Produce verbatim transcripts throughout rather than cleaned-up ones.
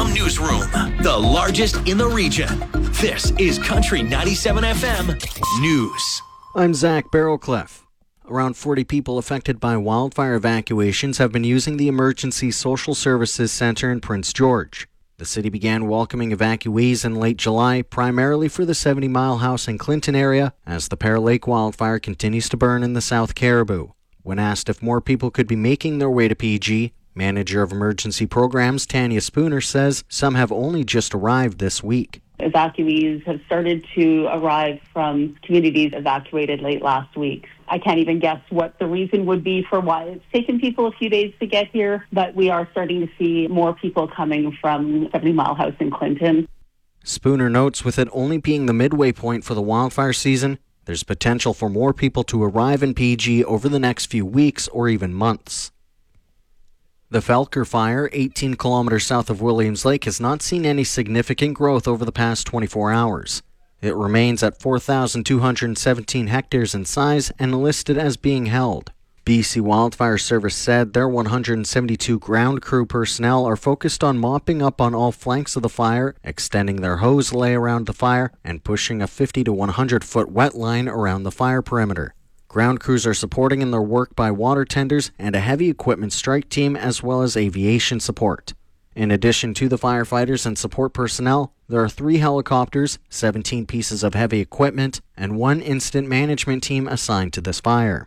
Toronto newsroom, the largest in the region. This is Country ninety-seven F M News. I'm Zach Barrowcliff. Around forty people affected by wildfire evacuations have been using the Emergency Social Services Centre in Prince George. The city began welcoming evacuees in late July, primarily for the seventy Mile House and Clinton area, as the Pear Lake wildfire continues to burn in the South Caribou. When asked if more people could be making their way to P G, Manager of Emergency Programs Tanya Spooner says some have only just arrived this week. Evacuees have started to arrive from communities evacuated late last week. I can't even guess what the reason would be for why it's taken people a few days to get here, but we are starting to see more people coming from seventy Mile House in Clinton. Spooner notes with it only being the midway point for the wildfire season, there's potential for more people to arrive in P G over the next few weeks or even months. The Felker Fire, eighteen kilometers south of Williams Lake, has not seen any significant growth over the past twenty-four hours. It remains at four thousand two hundred seventeen hectares in size and listed as being held. B C Wildfire Service said their one hundred seventy-two ground crew personnel are focused on mopping up on all flanks of the fire, extending their hose lay around the fire, and pushing a fifty to one hundred foot wet line around the fire perimeter. Ground crews are supporting in their work by water tenders and a heavy equipment strike team, as well as aviation support. In addition to the firefighters and support personnel, there are three helicopters, seventeen pieces of heavy equipment, and one incident management team assigned to this fire.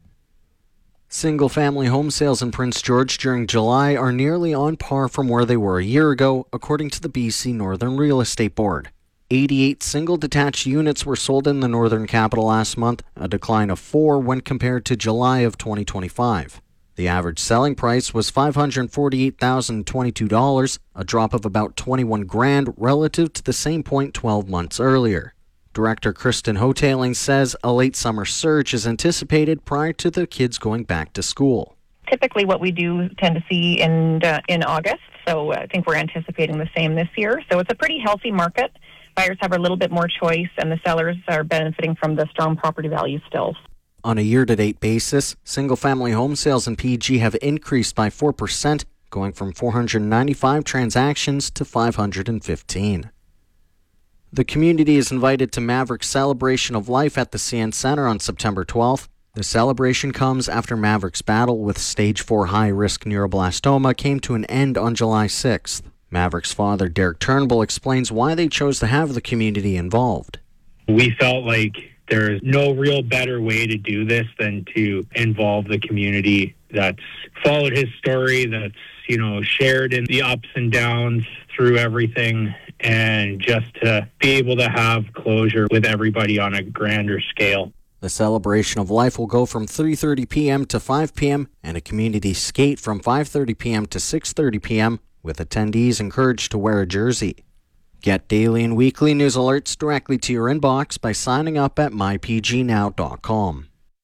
Single-family home sales in Prince George during July are nearly on par from where they were a year ago, according to the B C Northern Real Estate Board. eighty-eight single-detached units were sold in the Northern Capital last month, a decline of four when compared to July of twenty twenty-five. The average selling price was five hundred forty-eight thousand twenty-two dollars, a drop of about twenty-one grand relative to the same point twelve months earlier. Director Kristen Hoteling says a late summer surge is anticipated prior to the kids going back to school. Typically what we do tend to see in uh, in August, so I think we're anticipating the same this year. So it's a pretty healthy market. Buyers have a little bit more choice, and the sellers are benefiting from the strong property values still. On a year-to-date basis, single-family home sales in P G have increased by four percent, going from four hundred ninety-five transactions to five hundred fifteen. The community is invited to Maverick's Celebration of Life at the C N Centre on September twelfth. The celebration comes after Maverick's battle with stage four high-risk neuroblastoma came to an end on July sixth. Maverick's father, Derek Turnbull, explains why they chose to have the community involved. We felt like there's no real better way to do this than to involve the community that's followed his story, that's, you know, shared in the ups and downs through everything, and just to be able to have closure with everybody on a grander scale. The Celebration of Life will go from three thirty p.m. to five p.m. and a community skate from five thirty p.m. to six thirty p.m., with attendees encouraged to wear a jersey. Get daily and weekly news alerts directly to your inbox by signing up at my p g now dot com.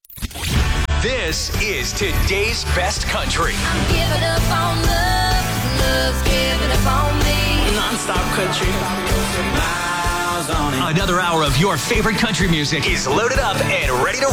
This is today's best country. I'm giving up on love, love's giving up on me. Non-stop country. Miles on it. Another hour of your favorite country music is loaded up and ready to